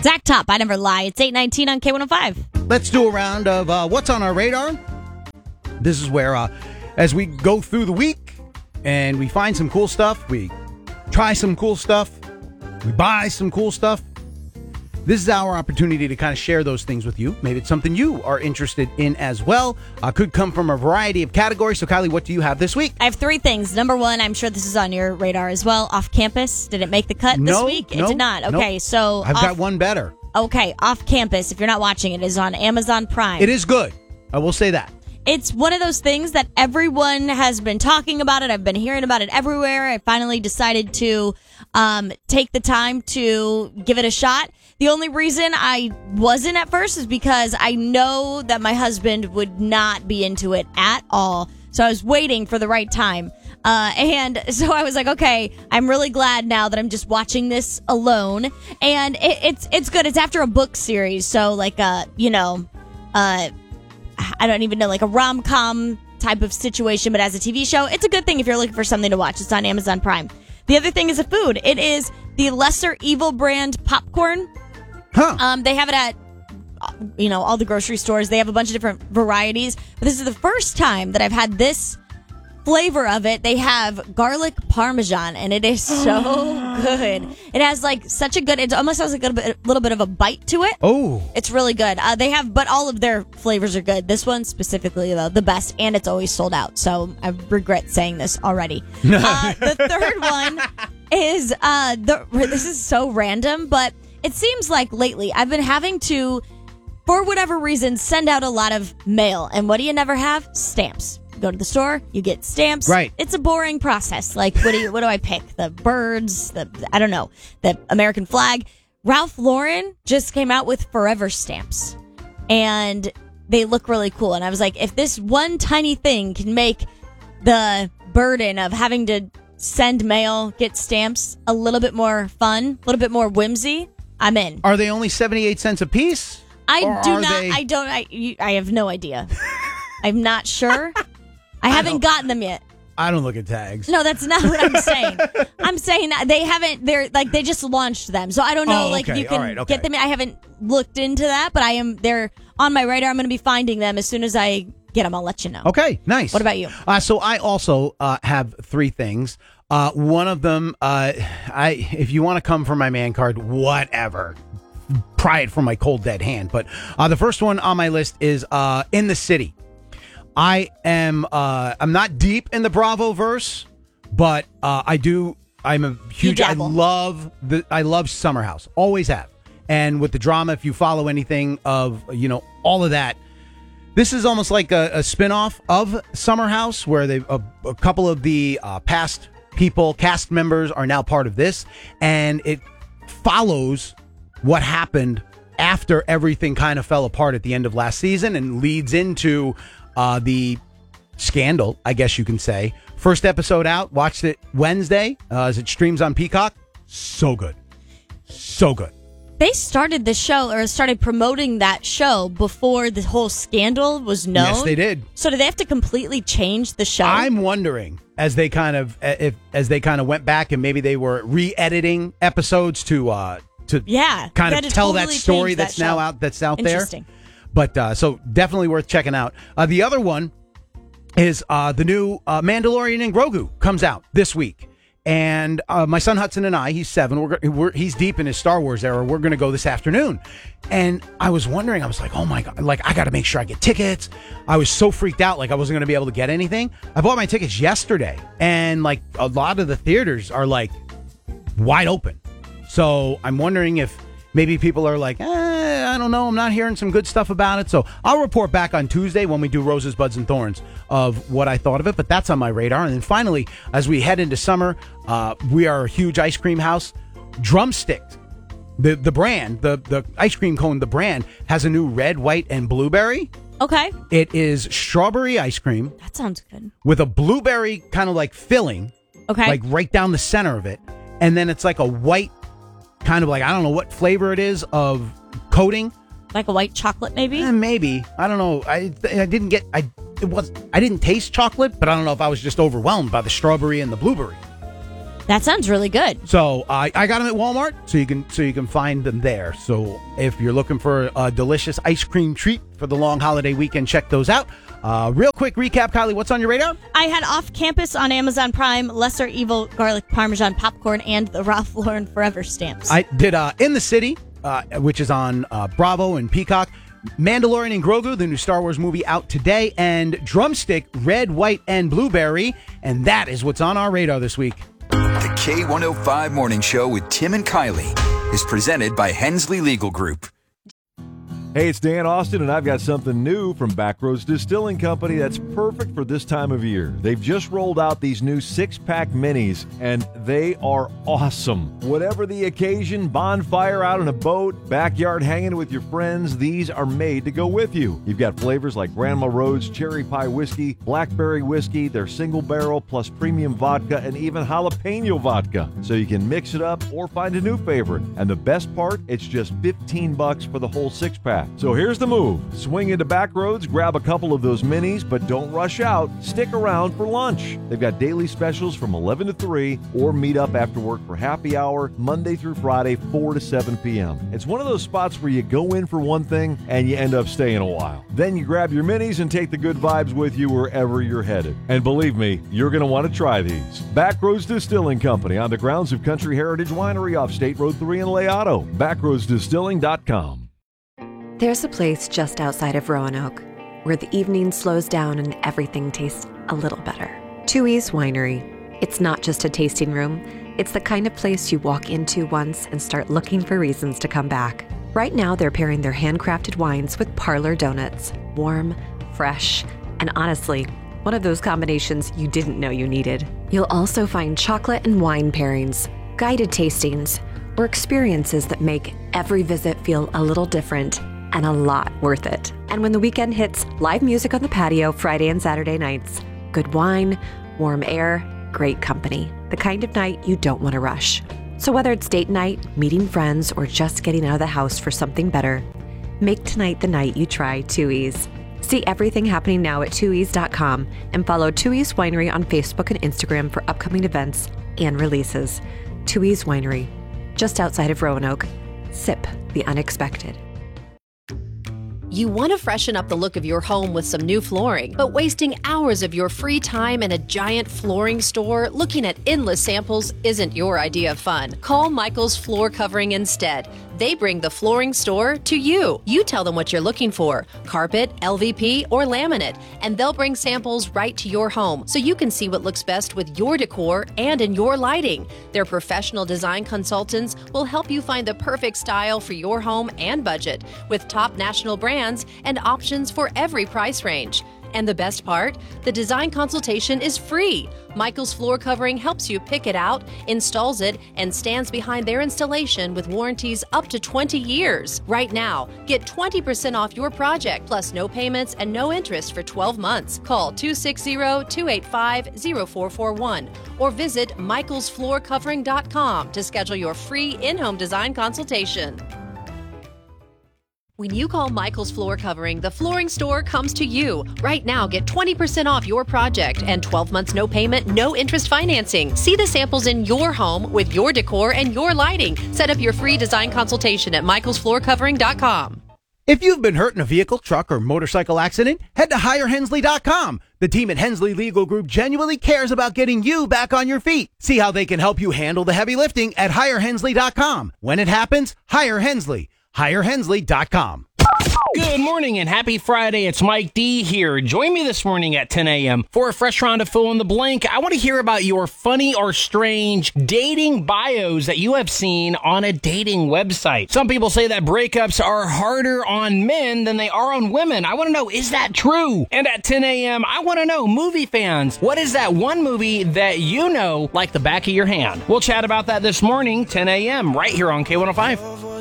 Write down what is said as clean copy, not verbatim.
Zach Top, I Never Lie. It's 8:19 on K105. Let's do a round of what's on our radar. This is where, as we go through the week and we find some cool stuff, we try some cool stuff, we buy some cool stuff. This is our opportunity to kind of share those things with you. Maybe it's something you are interested in as well. Could come from a variety of categories. So, Kylie, what do you have this week? I have three things. Number one, I'm sure this is on your radar as well. Off campus. Did it make the cut this week? It did not. Okay, so I've got one better. Okay, Off Campus. If you're not watching it, is on Amazon Prime. It is good. I will say that. It's one of those things that everyone has been talking about it. I've been hearing about it everywhere. I finally decided to take the time to give it a shot. The only reason I wasn't at first is because I know that my husband would not be into it at all. So I was waiting for the right time. And so I was like, okay, I'm really glad now that I'm just watching this alone. And it's good. It's after a book series. So like, I don't even know, like a rom-com type of situation, but as a TV show, it's a good thing if you're looking for something to watch. It's on Amazon Prime. The other thing is a food. It is the Lesser Evil brand popcorn. Huh. They have it at, all the grocery stores. They have a bunch of different varieties. But this is the first time that I've had this flavor of it. They have garlic parmesan, and it is so good. It has it almost has like a little bit of a bite to it. Oh. It's really good. But all of their flavors are good. This one specifically, though, the best, and it's always sold out. So I regret saying this already. The third one is, this is so random, but it seems like lately I've been having to, for whatever reason, send out a lot of mail. And what do you never have? Stamps. Go to the store, you get stamps. Right. It's a boring process. Like, what do I pick? The birds, the American flag. Ralph Lauren just came out with Forever stamps. And they look really cool. And I was like, if this one tiny thing can make the burden of having to send mail, get stamps, a little bit more fun, a little bit more whimsy, I'm in. Are they only 78 cents a piece? I have no idea. I'm not sure. I haven't gotten them yet. I don't look at tags. No, that's not what I'm saying. I'm saying they haven't. They just launched them, so I don't know. Okay. If you can okay. get them. I haven't looked into that, but they're on my radar. I'm going to be finding them as soon as I get them. I'll let you know. Okay, nice. What about you? So I also have three things. One of them, if you want to come for my man card, whatever. Pry it from my cold dead hand. But the first one on my list is In the City. I'm not deep in the Bravo verse, but I'm a huge, I love Summer House. Always have. And with the drama, if you follow anything of, all of that, this is almost like a spinoff of Summer House where a couple of the past cast members are now part of this. And it follows what happened after everything kind of fell apart at the end of last season and leads into the scandal, I guess you can say. First episode out, watched it Wednesday as it streams on Peacock. So good. So good. They started the show or started promoting that show before the whole scandal was known. Yes, they did. So did they have to completely change the show? I'm wondering as they kind of went back and maybe they were re-editing episodes to kind of tell that story that's now out there. Interesting. But so definitely worth checking out. The other one is the new Mandalorian and Grogu comes out this week. And my son Hudson and I, he's 7. He's deep in his Star Wars era. We're going to go this afternoon. And I was wondering, I was like, oh my God, I got to make sure I get tickets. I was so freaked out, I wasn't going to be able to get anything. I bought my tickets yesterday. And a lot of the theaters are wide open. So I'm wondering if maybe people are I don't know. I'm not hearing some good stuff about it. So I'll report back on Tuesday when we do Roses, Buds, and Thorns of what I thought of it. But that's on my radar. And then finally, as we head into summer, we are a huge ice cream house. Drumstick, the brand, the ice cream cone, the brand has a new red, white, and blueberry. Okay. It is strawberry ice cream. That sounds good. With a blueberry kind of filling. Okay. Right down the center of it. And then it's like a white kind of I don't know what flavor it is of coating. Like a white chocolate, maybe? Maybe. I don't know. I didn't taste chocolate, but I don't know if I was just overwhelmed by the strawberry and the blueberry. That sounds really good. So I got them at Walmart, so you can find them there. So if you're looking for a delicious ice cream treat for the long holiday weekend, check those out. Real quick recap, Kylie, what's on your radar? I had Off Campus on Amazon Prime, Lesser Evil Garlic Parmesan Popcorn, and the Ralph Lauren Forever stamps. I did In the City, which is on Bravo and Peacock. Mandalorian and Grogu, the new Star Wars movie out today, and Drumstick, Red, White, and Blueberry. And that is what's on our radar this week. The K105 Morning Show with Tim and Kylie is presented by Hensley Legal Group. Hey, it's Dan Austin, and I've got something new from Backroads Distilling Company that's perfect for this time of year. They've just rolled out these new 6-pack minis, and they are awesome. Whatever the occasion, bonfire out on a boat, backyard hanging with your friends, these are made to go with you. You've got flavors like Grandma Rhodes Cherry Pie Whiskey, Blackberry Whiskey, their single barrel, plus premium vodka, and even jalapeno vodka. So you can mix it up or find a new favorite. And the best part, it's just $15 for the whole 6-pack. So here's the move. Swing into Backroads, grab a couple of those minis, but don't rush out. Stick around for lunch. They've got daily specials from 11 to 3, or meet up after work for happy hour, Monday through Friday, 4 to 7 p.m. It's one of those spots where you go in for one thing and you end up staying a while. Then you grab your minis and take the good vibes with you wherever you're headed. And believe me, you're going to want to try these. Backroads Distilling Company on the grounds of Country Heritage Winery off State Road 3 in Leato. BackroadsDistilling.com. There's a place just outside of Roanoke where the evening slows down and everything tastes a little better. Tooheys Winery. It's not just a tasting room. It's the kind of place you walk into once and start looking for reasons to come back. Right now, they're pairing their handcrafted wines with parlor donuts. Warm, fresh, and honestly, one of those combinations you didn't know you needed. You'll also find chocolate and wine pairings, guided tastings, or experiences that make every visit feel a little different and a lot worth it. And when the weekend hits, live music on the patio Friday and Saturday nights. Good wine, warm air, great company. The kind of night you don't want to rush. So whether it's date night, meeting friends, or just getting out of the house for something better, make tonight the night you try Tooheys. See everything happening now at Tooheys.com and follow Tooheys Winery on Facebook and Instagram for upcoming events and releases. Tooheys Winery, just outside of Roanoke. Sip the unexpected. You want to freshen up the look of your home with some new flooring, but wasting hours of your free time in a giant flooring store looking at endless samples isn't your idea of fun. Call Michael's Floor Covering instead. They bring the flooring store to you. You tell them what you're looking for, carpet, LVP, or laminate, and they'll bring samples right to your home so you can see what looks best with your decor and in your lighting. Their professional design consultants will help you find the perfect style for your home and budget with top national brands and options for every price range. And the best part? The design consultation is free. Michael's Floor Covering helps you pick it out, installs it, and stands behind their installation with warranties up to 20 years. Right now, get 20% off your project, plus no payments and no interest for 12 months. Call 260-285-0441 or visit michaelsfloorcovering.com to schedule your free in-home design consultation. When you call Michael's Floor Covering, the flooring store comes to you. Right now, get 20% off your project and 12 months no payment, no interest financing. See the samples in your home with your decor and your lighting. Set up your free design consultation at michaelsfloorcovering.com. If you've been hurt in a vehicle, truck, or motorcycle accident, head to HireHensley.com. The team at Hensley Legal Group genuinely cares about getting you back on your feet. See how they can help you handle the heavy lifting at HireHensley.com. When it happens, hire Hensley. HireHensley.com. Good morning and happy Friday. It's Mike D here. Join me this morning at 10 a.m. for a fresh round of Fill in the Blank. I want to hear about your funny or strange dating bios that you have seen on a dating website. Some people say that breakups are harder on men than they are on women. I want to know, is that true? And at 10 a.m., I want to know, movie fans, what is that one movie that you know like the back of your hand? We'll chat about that this morning, 10 a.m., right here on K105.